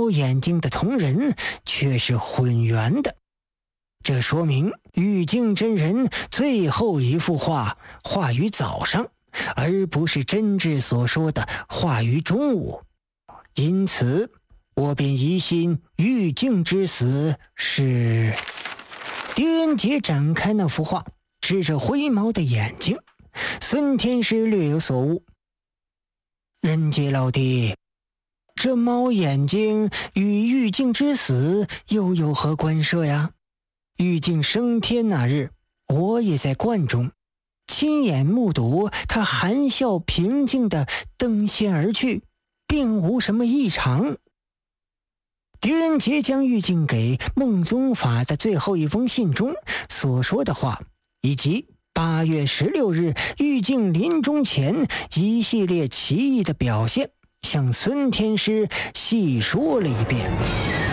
猫眼睛的同人却是混元的。这说明玉净真人最后一幅画画于早上，而不是真挚所说的画于中午。因此我便疑心玉净之死是……狄仁杰展开那幅画，指着灰猫的眼睛。孙天师略有所悟：仁杰老弟，这猫眼睛与玉净之死又有何关涉呀？玉净升天那日，我也在观中，亲眼目睹他含笑平静地登仙而去，并无什么异常。狄仁杰将玉净给梦宗法的最后一封信中所说的话，以及8月16日玉净临终前一系列奇异的表现，向孙天师细说了一遍。